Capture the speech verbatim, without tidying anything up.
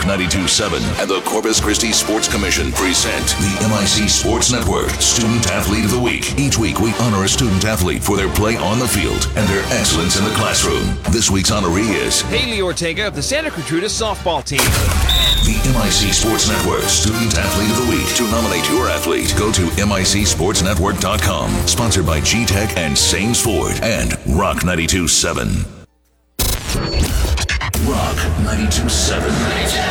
Rock ninety-two point seven and the Corpus Christi Sports Commission present the M I C Sports Network Student Athlete of the Week. Each week, we honor a student athlete for their play on the field and their excellence in the classroom. This week's honoree is Haley Ortega of the Santa Cruz softball team. The M I C Sports Network Student Athlete of the Week. To nominate your athlete, go to M I C sports network dot com. Sponsored by G-Tech and Sames Ford and Rock ninety-two point seven. Rock ninety-two point seven.